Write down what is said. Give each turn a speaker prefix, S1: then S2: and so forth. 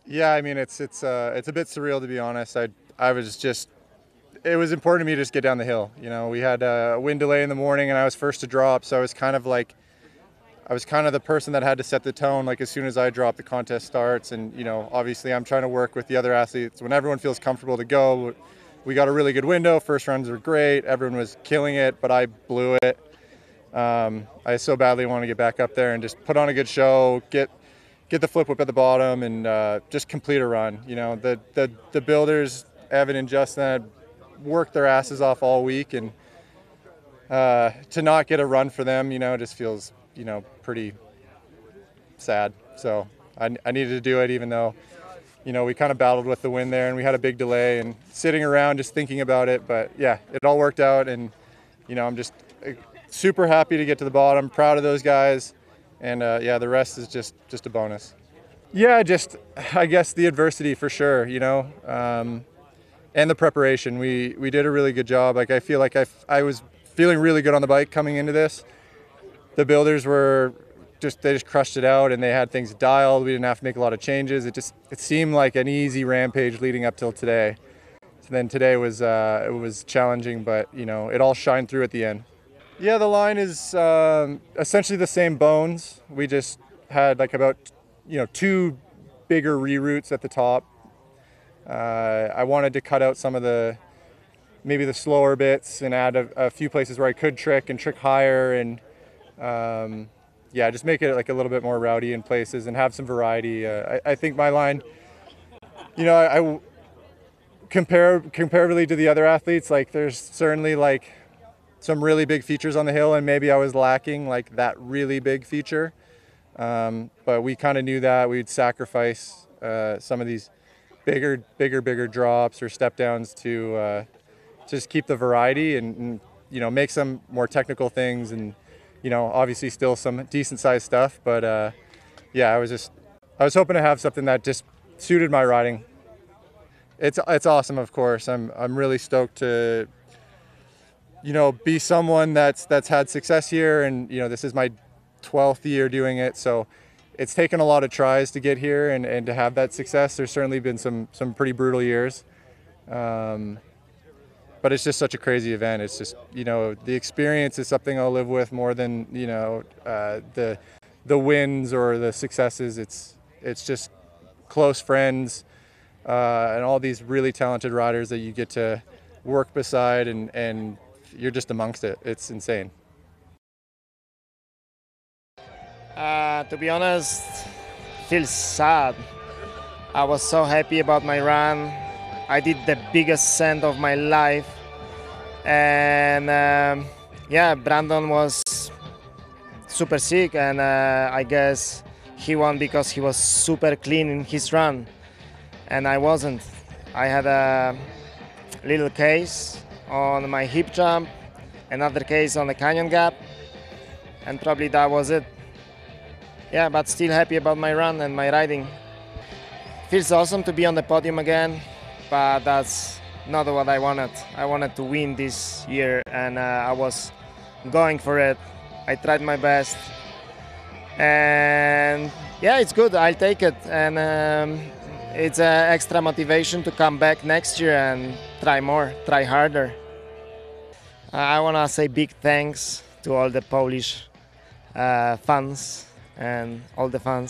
S1: Yeah, I mean it's a bit surreal to be honest. I was just it was important to me to just get down the hill. You know, we had a wind delay in the morning and I was first to drop, so I was kind of like I was kind of the person that had to set the tone. Like as soon as I drop, the contest starts, and you know, obviously I'm trying to work with the other athletes when everyone feels comfortable to go. We got a really good window. First runs were great. Everyone was killing it, but I blew it. I so badly want to get back up there and just put on a good show, get the flip whip at the bottom, and just complete a run. You know, the builders, Evan and Justin, had worked their asses off all week, and to not get a run for them, you know, just feels, you know, pretty sad. So I needed to do it, even though, you know, we kind of battled with the wind there and we had a big delay and sitting around just thinking about it. But yeah, it all worked out, and you know, I'm just super happy to get to the bottom, proud of those guys, and yeah, the rest is just a bonus. Yeah, just I guess the adversity for sure, you know, and the preparation. We did a really good job. Like I feel like I was feeling really good on the bike coming into this. The builders were they just crushed it out and they had things dialed. We didn't have to make a lot of changes. It seemed like an easy rampage leading up till today. So then today was it was challenging, but you know, it all shined through at the end. Yeah, the line is essentially the same bones. We just had like about, you know, two bigger reroutes at the top. I wanted to cut out some of maybe the slower bits and add a few places where I could trick higher, and yeah, just make it like a little bit more rowdy in places and have some variety. I think my line, you know, I comparatively to the other athletes, like there's certainly like some really big features on the hill, and maybe I was lacking like that really big feature. But we kind of knew that we'd sacrifice some of these bigger drops or step downs to just keep the variety and you know, make some more technical things, and you know, obviously still some decent sized stuff. But yeah, I was hoping to have something that just suited my riding. It's awesome, of course. I'm really stoked to, you know, be someone that's had success here, and you know, this is my 12th year doing it, so it's taken a lot of tries to get here and to have that success. There's certainly been some pretty brutal years, but it's just such a crazy event. It's just, you know, the experience is something I'll live with more than, you know, the wins or the successes. It's just close friends and all these really talented riders that you get to work beside, and you're just amongst it. It's insane.
S2: To be honest, feels sad. I was so happy about my run. I did the biggest send of my life, and yeah, Brandon was super sick, and I guess he won because he was super clean in his run, and I wasn't. I had a little case on my hip jump, another case on the canyon gap, and probably that was it. Yeah, but still happy about my run and my riding. Feels awesome to be on the podium again, but that's not what I wanted. I wanted to win this year, and I was going for it. I tried my best, and yeah, it's good. I'll take it, and it's extra motivation to come back next year and try more, try harder. I want to say big thanks to all the Polish fans and all the fans